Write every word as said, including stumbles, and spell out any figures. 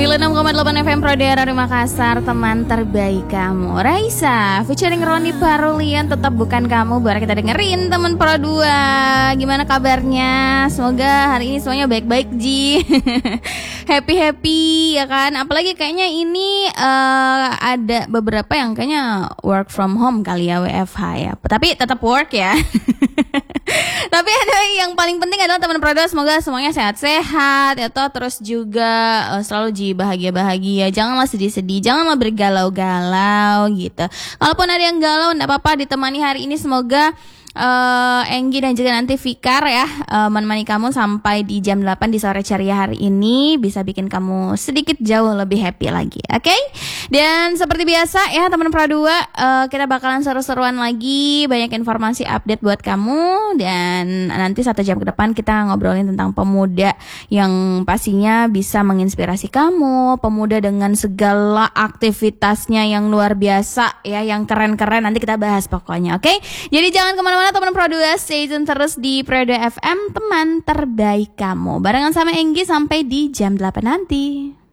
sembilan puluh enam koma delapan F M Pro Daerah Makassar, teman terbaik kamu. Raisa featuring Roni Parulian, tetap bukan kamu. Baru kita dengerin teman Pro dua. Gimana kabarnya? Semoga hari ini semuanya baik-baik Ji. Happy-happy ya kan. Apalagi kayaknya ini uh, ada beberapa yang kayaknya work from home kali ya, W F H ya. Tapi tetap work ya. Tapi ada yang paling penting adalah teman Pro dua, semoga semuanya sehat-sehat ya toh, terus juga uh, selalu Ji bahagia-bahagia, janganlah sedih-sedih, janganlah bergalau-galau gitu. Kalaupun ada yang galau enggak apa-apa, ditemani hari ini semoga Uh, Enggi dan juga nanti Fikar ya uh, menemani kamu sampai di jam delapan di sore ceria hari ini, bisa bikin kamu sedikit jauh lebih happy lagi. Oke, okay? Dan seperti biasa ya teman Pro dua, uh, kita bakalan seru-seruan lagi, banyak informasi update buat kamu. Dan nanti satu jam ke depan kita ngobrolin tentang pemuda yang pastinya bisa menginspirasi kamu, pemuda dengan segala aktivitasnya yang luar biasa ya, yang keren-keren. Nanti kita bahas pokoknya. Oke, okay? Jadi jangan kemana-mana teman Pro dua, stay tune terus di Pro dua F M, teman terbaik kamu. Barengan sama Enggi sampai di jam delapan nanti.